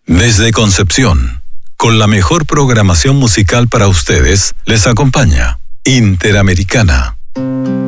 Desde Concepción, con la mejor programación musical para ustedes, les acompaña Interamericana.